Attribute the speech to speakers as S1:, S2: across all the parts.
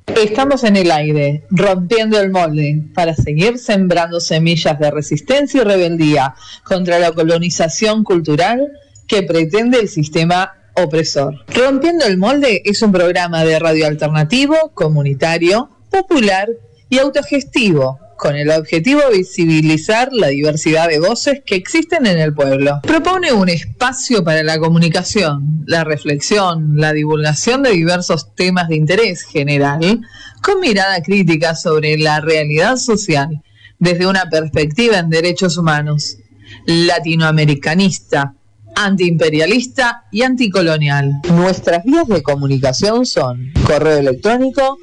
S1: Estamos en el aire, rompiendo el molde, para seguir sembrando semillas de resistencia y rebeldía contra la colonización cultural que pretende el sistema opresor. Rompiendo el molde es un programa de radio alternativo, comunitario, popular y autogestivo, con el objetivo de visibilizar la diversidad de voces que existen en el pueblo. Propone un espacio para la comunicación, la reflexión, la divulgación de diversos temas de interés general, con mirada crítica sobre la realidad social, desde una perspectiva en derechos humanos, latinoamericanista, antiimperialista y anticolonial. Nuestras vías de comunicación son correo electrónico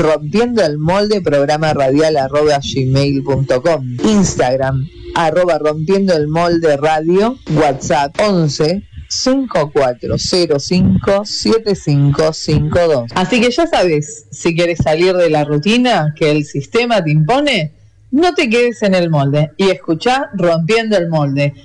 S1: rompiendoelmolde@gmail.com, Instagram @rompiendoelmolde_radio, WhatsApp 11 5405 7552. Así que ya sabes, si quieres salir de la rutina que el sistema te impone, no te quedes en el molde y escuchá Rompiendo el Molde.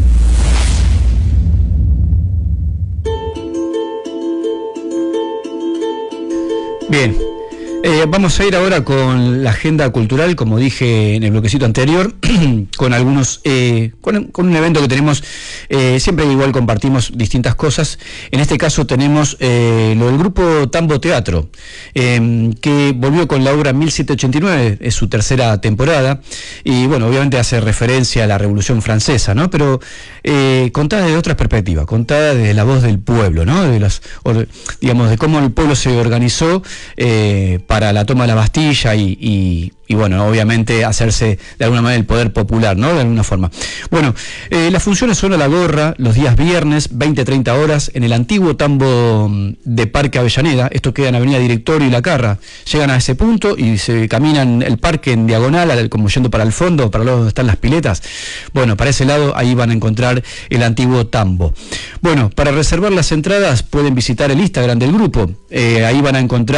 S2: Bien, vamos a ir ahora con la agenda cultural, como dije en el bloquecito anterior, con algunos, con un evento que tenemos, siempre igual compartimos distintas cosas. En este caso tenemos lo del grupo Tambo Teatro, que volvió con la obra 1789, es su tercera temporada, y bueno, obviamente hace referencia a la Revolución Francesa, ¿no? Pero contada desde otra perspectiva, contada desde la voz del pueblo, ¿no? Digamos, de cómo el pueblo se organizó para la toma de la Bastilla y bueno, obviamente hacerse de alguna manera el poder popular, ¿no? De alguna forma. Bueno, las funciones son a la gorra los días viernes, 20-30 horas, en el antiguo tambo de Parque Avellaneda. Esto queda en Avenida Directorio y La Carra. Llegan a ese punto y se caminan el parque en diagonal, como yendo para el fondo, para donde están las piletas. Bueno, para ese lado, ahí van a encontrar el antiguo tambo. Bueno, para reservar las entradas pueden visitar el Instagram del grupo. Ahí van a encontrar